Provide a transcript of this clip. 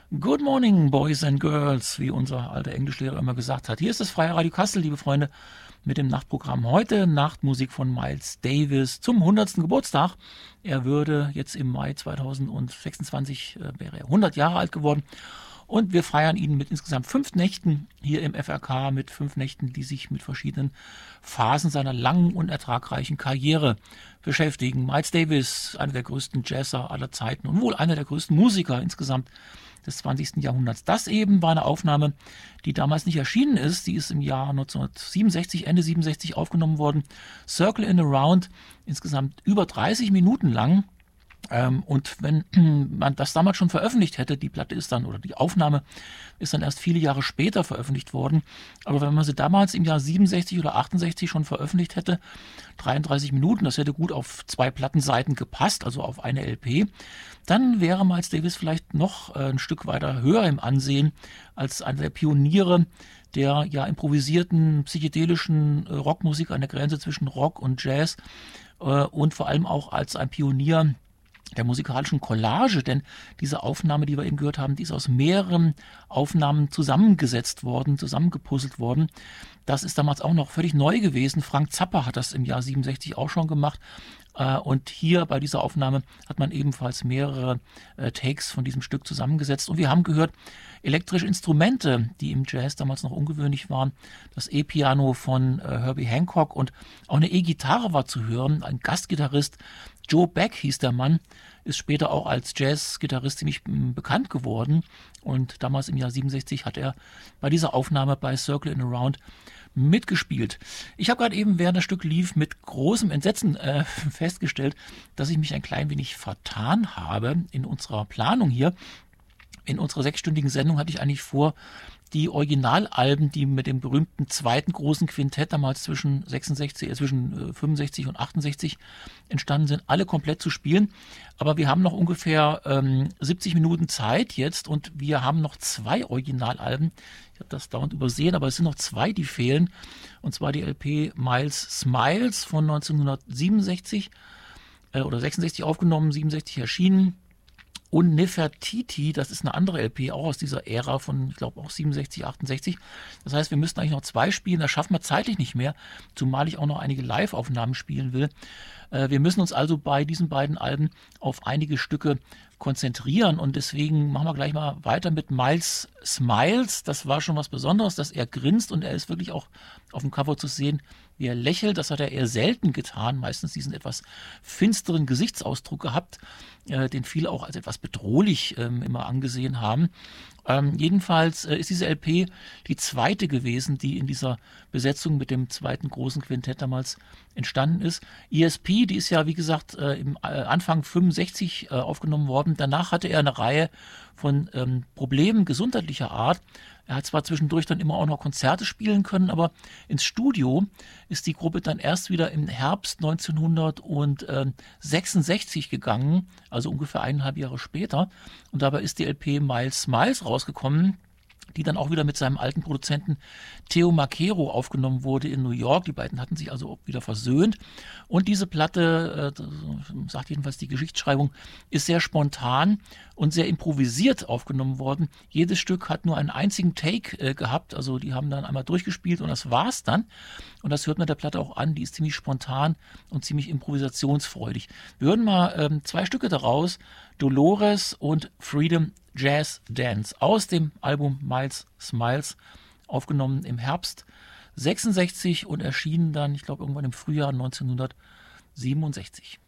Good morning, Boys and Girls, wie unser alter Englischlehrer immer gesagt hat. Hier ist das Freie Radio Kassel, liebe Freunde, mit dem Nachtprogramm heute. Nachtmusik von Miles Davis zum 100. Geburtstag. Er würde jetzt im Mai 2026, wäre er 100 Jahre alt geworden. Und wir feiern ihn mit insgesamt 5 Nächten hier im FRK, mit 5 Nächten, die sich mit verschiedenen Phasen seiner langen und ertragreichen Karriere beschäftigen. Miles Davis, einer der größten Jazzer aller Zeiten und wohl einer der größten Musiker insgesamt des 20. Jahrhunderts. Das eben war eine Aufnahme, die damals nicht erschienen ist. Die ist im Jahr 1967, Ende 67 aufgenommen worden. Circle in a Round, insgesamt über 30 Minuten lang. Und wenn man das damals schon veröffentlicht hätte, die Platte ist dann, oder die Aufnahme ist dann erst viele Jahre später veröffentlicht worden. Aber wenn man sie damals im Jahr 67 oder 68 schon veröffentlicht hätte, 33 Minuten, das hätte gut auf 2 Plattenseiten gepasst, also auf eine LP, dann wäre Miles Davis vielleicht noch ein Stück weiter höher im Ansehen als einer der Pioniere der ja improvisierten, psychedelischen Rockmusik an der Grenze zwischen Rock und Jazz und vor allem auch als ein Pionier der musikalischen Collage, denn diese Aufnahme, die wir eben gehört haben, die ist aus mehreren Aufnahmen zusammengesetzt worden, zusammengepuzzelt worden. Das ist damals auch noch völlig neu gewesen. Frank Zappa hat das im Jahr 67 auch schon gemacht. Und hier bei dieser Aufnahme hat man ebenfalls mehrere Takes von diesem Stück zusammengesetzt. Und wir haben gehört, elektrische Instrumente, die im Jazz damals noch ungewöhnlich waren. Das E-Piano von Herbie Hancock und auch eine E-Gitarre war zu hören. Ein Gastgitarrist, Joe Beck hieß der Mann, ist später auch als Jazz-Gitarrist ziemlich bekannt geworden. Und damals im Jahr 67 hat er bei dieser Aufnahme bei Circle in a Round mitgespielt. Ich habe gerade eben, während das Stück lief, mit großem Entsetzen festgestellt, dass ich mich ein klein wenig vertan habe in unserer Planung hier. In unserer 6-stündigen Sendung hatte ich eigentlich vor, die Originalalben, die mit dem berühmten zweiten großen Quintett damals zwischen 65 und 68 entstanden sind, alle komplett zu spielen. Aber wir haben noch ungefähr 70 Minuten Zeit jetzt und wir haben noch 2 Originalalben. Ich habe das dauernd übersehen, aber es sind noch 2, die fehlen. Und zwar die LP Miles Smiles von 1967 oder 66 aufgenommen, 67 erschienen. Und Nefertiti, das ist eine andere LP, auch aus dieser Ära von, ich glaube, auch 67, 68. Das heißt, wir müssten eigentlich noch 2 spielen, das schaffen wir zeitlich nicht mehr, zumal ich auch noch einige Live-Aufnahmen spielen will. Wir müssen uns also bei diesen beiden Alben auf einige Stücke konzentrieren und deswegen machen wir gleich mal weiter mit Miles Smiles. Das war schon was Besonderes, dass er grinst und er ist wirklich auch auf dem Cover zu sehen, wie er lächelt. Das hat er eher selten getan, meistens diesen etwas finsteren Gesichtsausdruck gehabt, den viele auch als etwas bedrohlich immer angesehen haben. Jedenfalls ist diese LP die zweite gewesen, die in dieser Besetzung mit dem zweiten großen Quintett damals entstanden ist. ESP, die ist ja wie gesagt im Anfang 65 aufgenommen worden. Danach hatte er eine Reihe von Problemen gesundheitlicher Art. Er hat zwar zwischendurch dann immer auch noch Konzerte spielen können, aber ins Studio ist die Gruppe dann erst wieder im Herbst 1966 gegangen, also ungefähr 1,5 Jahre später. Und dabei ist die LP Miles Smiles rausgekommen, die dann auch wieder mit seinem alten Produzenten Theo Macero aufgenommen wurde in New York. Die beiden hatten sich also wieder versöhnt. Und diese Platte, sagt jedenfalls die Geschichtsschreibung, ist sehr spontan und sehr improvisiert aufgenommen worden. Jedes Stück hat nur einen einzigen Take gehabt. Also die haben dann einmal durchgespielt und das war's dann. Und das hört man der Platte auch an. Die ist ziemlich spontan und ziemlich improvisationsfreudig. Wir hören mal 2 Stücke daraus. Dolores und Freedom Jazz Dance aus dem Album Miles Smiles, aufgenommen im Herbst 66 und erschienen dann, ich glaube, irgendwann im Frühjahr 1967.